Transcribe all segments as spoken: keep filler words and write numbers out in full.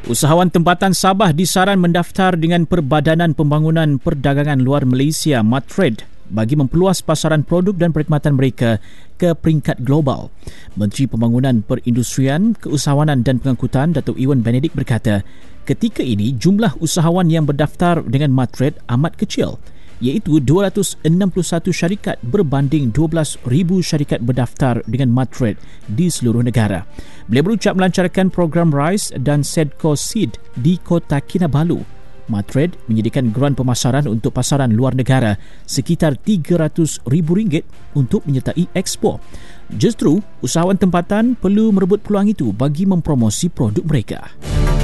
Usahawan tempatan Sabah disaran mendaftar dengan Perbadanan Pembangunan Perdagangan Luar Malaysia MATRED bagi memperluas pasaran produk dan perkhidmatan mereka ke peringkat global. Menteri Pembangunan Perindustrian, Keusahawanan dan Pengangkutan Datuk Ewan Benedict berkata, ketika ini jumlah usahawan yang berdaftar dengan MATRED amat kecil, iaitu dua ratus enam puluh satu syarikat berbanding dua belas ribu syarikat berdaftar dengan MATRED di seluruh negara. Beliau berucap melancarkan program RISE dan SEDCO SEED di Kota Kinabalu. MATRED menyediakan geran pemasaran untuk pasaran luar negara sekitar tiga ratus ribu ringgit untuk menyertai ekspor. Justru, usahawan tempatan perlu merebut peluang itu bagi mempromosi produk mereka.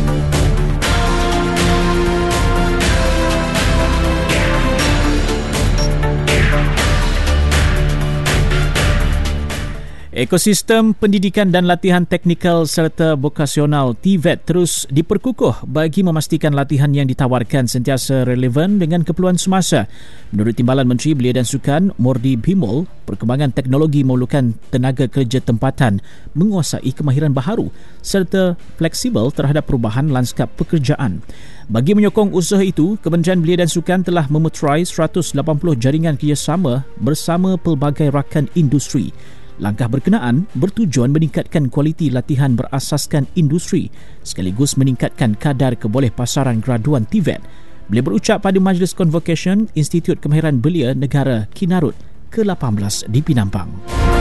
Ekosistem pendidikan dan latihan teknikal serta vokasional T V E T terus diperkukuh bagi memastikan latihan yang ditawarkan sentiasa relevan dengan keperluan semasa. Menurut Timbalan Menteri Belia dan Sukan Mordi Bimol, perkembangan teknologi memerlukan tenaga kerja tempatan menguasai kemahiran baharu serta fleksibel terhadap perubahan lanskap pekerjaan. Bagi menyokong usaha itu, Kementerian Belia dan Sukan telah memeterai seratus lapan puluh jaringan kerjasama bersama pelbagai rakan industri. Langkah berkenaan bertujuan meningkatkan kualiti latihan berasaskan industri sekaligus meningkatkan kadar kebolehpasaran graduan T V E T. Beliau berucap pada Majlis Convocation Institut Kemahiran Belia Negara Kinarut ke lapan belas di Pinampang.